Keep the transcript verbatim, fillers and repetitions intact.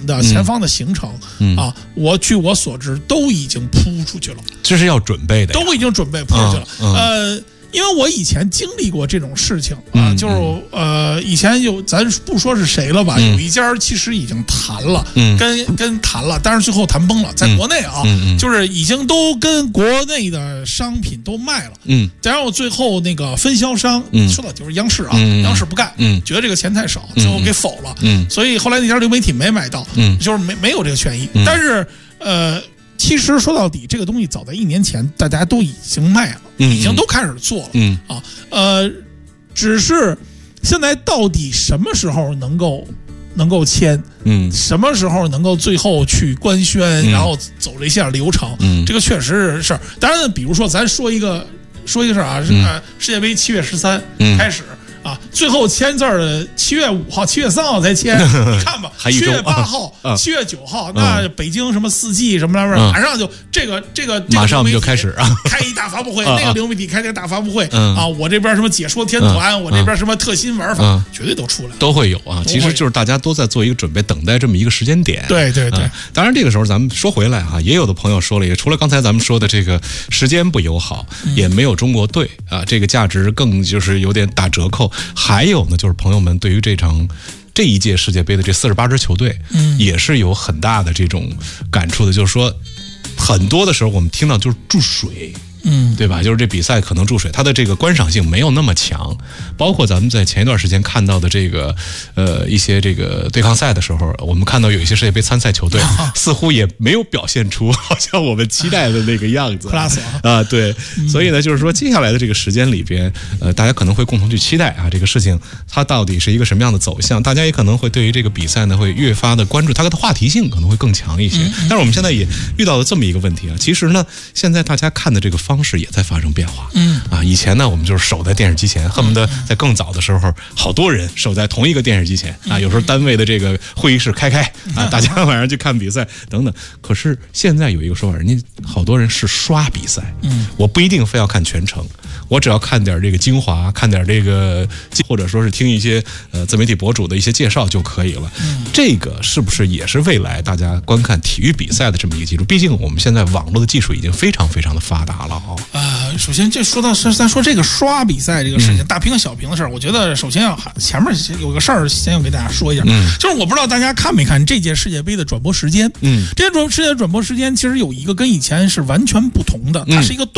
的前方的行程、嗯、啊，我据我所知都已经铺出去了， 这是要准备的， 都已经准备铺出去了。嗯嗯、呃，因为我以前经历过这种事情啊，嗯、就是呃，以前有咱不说是谁了吧，嗯、有一家其实已经谈了，嗯、跟跟谈了，但是最后谈崩了，在国内啊，嗯嗯、就是已经都跟国内的商品都卖了，嗯，然后最后那个分销商，嗯、说到就是央视啊，嗯、央视不干，嗯，觉得这个钱太少，最后给否了，嗯，所以后来那家流媒体没买到，嗯，就是没没有这个权益，嗯、但是呃。其实说到底，这个东西早在一年前大家都已经卖了，嗯、已经都开始做了，嗯啊，呃，只是现在到底什么时候能够能够签，嗯，什么时候能够最后去官宣，嗯、然后走了一下流程，嗯，这个确实是。当然，比如说咱说一个说一个事儿啊，是、嗯、世界杯七月十三开始。啊，最后签字儿七月五号、七月三号才签，你看吧，七月八号、七月九号，那北京什么四季什么来着，马上就这个这个马上我们就开始啊， 开一大发布会，那个流媒体开这个大发布会啊，我这边什么解说天团，我这边什么特新玩法，绝对都出来， 都会有啊。其实就是大家都在做一个准备，等待这么一个时间点。 对对对。 当然这个时候咱们说回来哈，也有的朋友说了，也除了刚才咱们说的这个时间不友好，也没有中国队啊，这个价值更就是有点打折扣，还有呢。就是朋友们对于这场这一届世界杯的这四十八支球队，嗯，也是有很大的这种感触的。就是说，很多的时候我们听到就是注水，嗯，对吧？就是这比赛可能注水，它的这个观赏性没有那么强。包括咱们在前一段时间看到的这个呃一些这个对抗赛的时候，我们看到有一些世界杯参赛球队似乎也没有表现出好像我们期待的那个样子啊。对，所以呢，就是说接下来的这个时间里边，呃，大家可能会共同去期待啊，这个事情它到底是一个什么样的走向？大家也可能会对于这个比赛呢，会越发的关注，它的话题性可能会更强一些。但是我们现在也遇到了这么一个问题啊，其实呢，现在大家看的这个方式也在发生变化。嗯啊，以前呢，我们就是守在电视机前，恨不得在更早的时候，好多人守在同一个电视机前啊，有时候单位的这个会议室开开啊，大家晚上去看比赛等等。可是现在有一个说法，人家好多人是刷比赛，嗯，我不一定非要看全程，我只要看点这个精华，看点这个，或者说是听一些呃自媒体博主的一些介绍就可以了。嗯，这个是不是也是未来大家观看体育比赛的这么一个基础？毕竟我们现在网络的技术已经非常非常的发达了啊、哦。 呃，首先这说到是咱说这个刷比赛这个事情，嗯、大屏小屏的事儿，我觉得首先要前面有个事儿先要给大家说一下，嗯，就是我不知道大家看没看这届世界杯的转播时间，嗯，这届世界转播时间其实有一个跟以前是完全不同的，它是一个。